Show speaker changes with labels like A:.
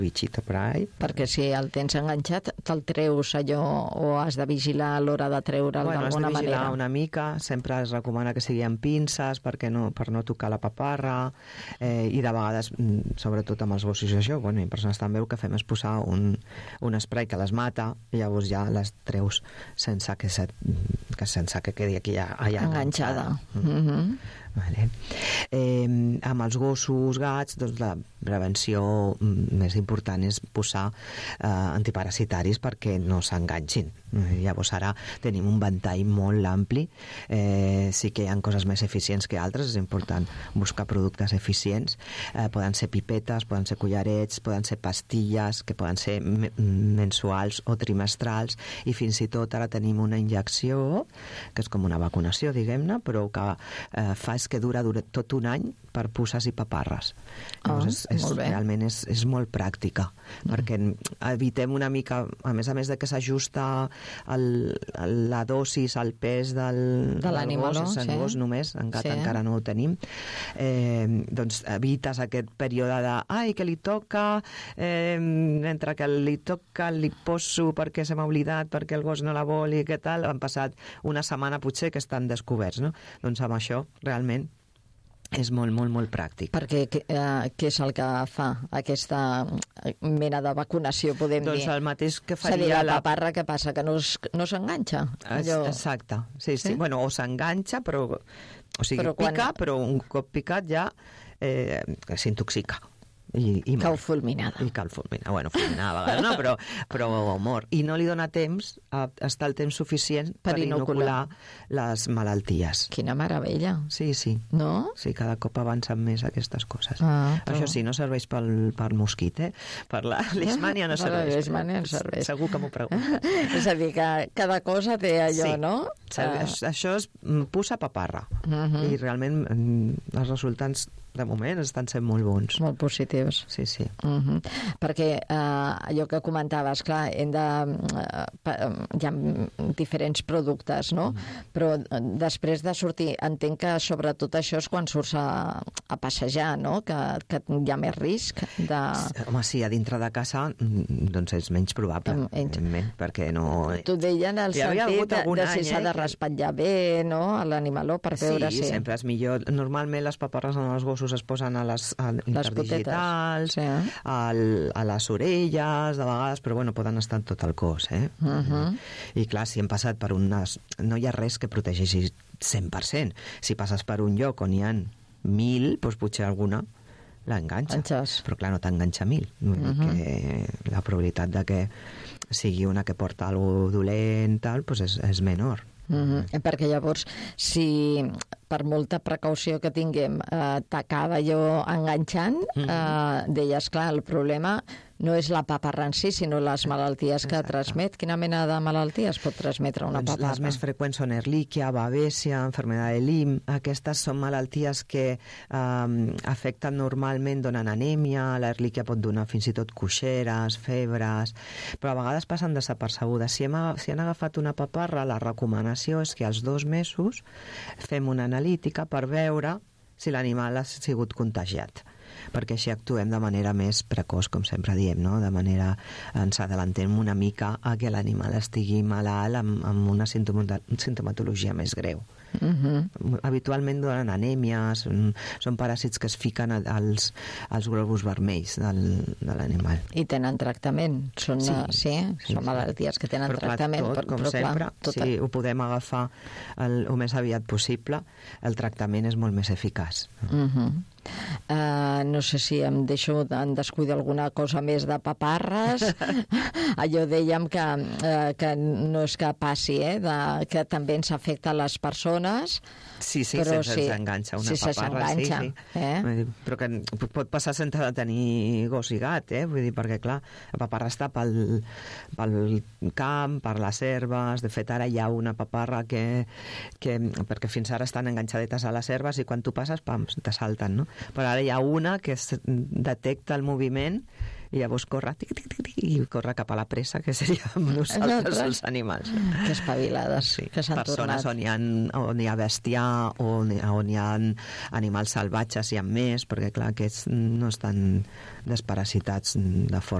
A: bitxito per ahí.
B: Perquè si el tens enganxat, te'l treus allò o has de vigilar a l'hora de treure'l d'alguna manera?
A: Has de vigilar una mica, sempre es recomana que sigui amb pinces per no tocar la paparra, i de vegades, sobretot amb els gossos i això, i persones també, el que fem és posar un spray que les mata i llavors ja les treus sense que quedi aquí allà
B: enganxada.
A: Vale. Amb els gossos, gats, doncs la prevenció més important és posar antiparasitaris perquè no s'enganxin. Llavors ara tenim un ventall molt ampli, sí que hi ha coses més eficients que altres, és important buscar productes eficients, poden ser pipetes, poden ser collarets, poden ser pastilles que poden ser mensuals o trimestrals, i fins i tot ara tenim una injecció que és com una vacunació, diguem-ne, però que fa que dura tot un any per puces i paparres. Llavors realment és molt pràctica, perquè evitem una mica, a més de que s'ajusta la dosis al pes de
B: l'animal,
A: gos, en gos només, en gat encara no ho tenim, doncs evites aquest període de ai, que li toca, entre que li toca li poso perquè se m'ha oblidat, perquè el gos no la vol i què tal, han passat una setmana potser que estan descoberts, no? Doncs amb això realment és molt, molt, molt pràctic.
B: Perquè què és el que fa aquesta mena de vacunació, podem dir?
A: Doncs el mateix que faria...
B: Seria la paparra, que passa? Que no s'enganxa?
A: Exacte, sí. Bueno, o s'enganxa, però... O sigui, pica, però un cop picat ja s'intoxica. I
B: cau fulminada.
A: Bueno, fulminada a vegades no, però mor. I no li dona temps, estar el temps suficient per inocular les malalties.
B: Quina meravella.
A: Sí.
B: No?
A: Sí, cada cop avancen més aquestes coses. Això sí, no serveix per mosquit, per la leishmània no serveix.
B: Per la leishmània no serveix.
A: Segur que m'ho pregunto.
B: És a dir, que cada cosa té allò, no?
A: Això és puça paparra. I realment els resultats de moment estan sent molt bons.
B: Molt positius.
A: Sí.
B: Perquè allò que comentaves, clar, hi ha diferents productes, no? Però després de sortir, entenc que sobretot això és quan surts a passejar, no? Que hi ha més risc de...
A: Home, sí, a dintre de casa doncs és menys probable, perquè no...
B: Tu deien el sentit de si s'ha de raspallar bé, no?, a l'animaló per veure si...
A: Sí, sempre és millor. Normalment les paparres en els gossos es posen a les interdigitals, a les orelles, de vegades, però bueno, poden estar en tot el cos, I clar, si hem passat per unes... No hi ha res que protegeixi 100%. Si passes per un lloc on hi ha 1.000, doncs potser alguna l'enganxa. Però clar, no t'enganxa 1.000. Vull dir que la probabilitat de que sigui una que porta alguna cosa dolent, doncs és menor.
B: Perquè llavors, si per molta precaució que tinguem t'acaba allò enganxant, deies, clar, el problema no és la paparra en si, sinó les malalties que transmet. Quina mena de malalties pot transmetre una paparra?
A: Les més freqüents són Ehrlichia, Babesia, enfermedad de Lyme. Aquestes són malalties que afecten normalment, donen anèmia, l'Ehrlichia pot donar fins i tot coixeres, febres, però a vegades passen desapercebudes. Si han agafat una paparra, la recomanació és que als 2 mesos fem una analítica per veure si l'animal ha sigut contagiat, perquè així actuem de manera més precoç, com sempre diem, no? De manera, ens adelantem una mica a que l'animal estigui malalt amb una sintomatologia més greu. Habitualment donen anèmies, són paràsits que es fiquen als globus vermells de l'animal.
B: I tenen tractament? Són malalties que tenen tractament.
A: Tot, com sempre, si ho podem agafar el més aviat possible, el tractament és molt més eficaç.
B: No sé si em deixo en descuidar alguna cosa més de paparres. Allò dèiem que no és que passi, que també ens afecta a les persones.
A: Sí, però se'ns enganxa una paparra. Però que pot passar sense tenir gos i gat, vull dir, perquè clar, la paparra està pel camp, per les herbes. De fet, ara hi ha una paparra perquè fins ara estan enganxadetes a les herbes i quan tu passes, pam, te salten, no? Però ara hi ha una que detecta el moviment i llavors corre, tic, tic, tic, tic, i corre cap a la presa, que seríem nosaltres els animals.
B: Que espavilades,
A: Sí.
B: que s'han
A: Persones
B: tornat.
A: on hi ha bestiar, on hi ha animals salvatges, hi ha més, perquè clar, aquests no estan desparasitats de